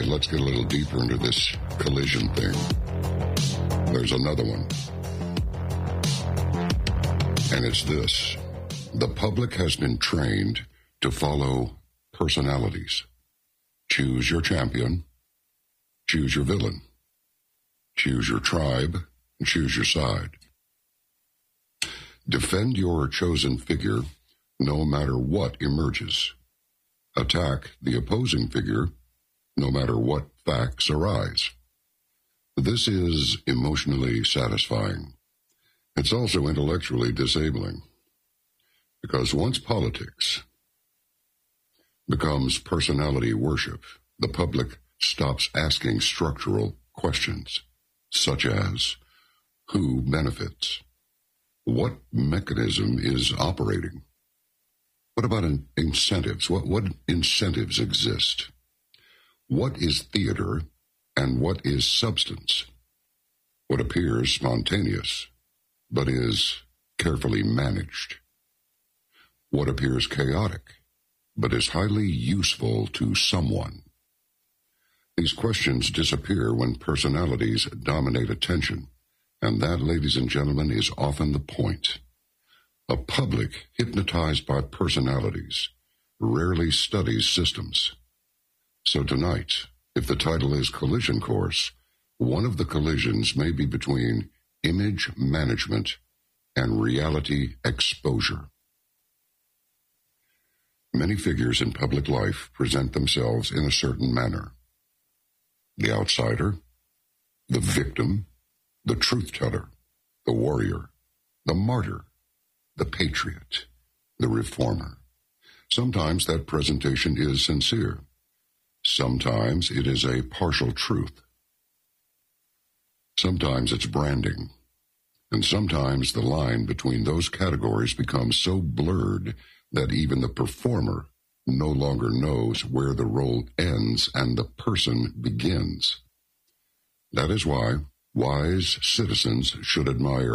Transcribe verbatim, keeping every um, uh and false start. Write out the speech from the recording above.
let's get a little deeper into this collision thing. There's another one. And it's this. The public has been trained to follow personalities. Choose your champion. Choose your villain. Choose your tribe. And choose your side. Defend your chosen figure no matter what emerges. Attack the opposing figure no matter what facts arise. This is emotionally satisfying. It's also intellectually disabling. Because once politics becomes personality worship, the public stops asking structural questions, such as, who benefits? What mechanism is operating? What about in- incentives? What, what incentives exist? What is theater and what is substance? What appears spontaneous, but is carefully managed? What appears chaotic, but is highly useful to someone? These questions disappear when personalities dominate attention, and that, ladies and gentlemen, is often the point. A public hypnotized by personalities rarely studies systems. So tonight, if the title is Collision Course, one of the collisions may be between image management and reality exposure. Many figures in public life present themselves in a certain manner. The outsider, the victim, the truth-teller, the warrior, the martyr, the patriot, the reformer. Sometimes that presentation is sincere. Sometimes it is a partial truth. Sometimes it's branding. And sometimes the line between those categories becomes so blurred that even the performer no longer knows where the role ends and the person begins. That is why wise citizens should admire